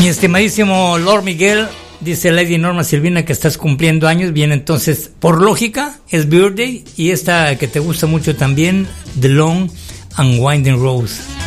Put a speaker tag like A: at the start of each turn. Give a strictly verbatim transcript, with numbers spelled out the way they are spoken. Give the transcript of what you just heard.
A: Mi estimadísimo Lord Miguel, dice Lady Norma Silvina que estás cumpliendo años. Bien, entonces, por lógica, es Birthday. Y esta que te gusta mucho también, The Long and Winding Rose.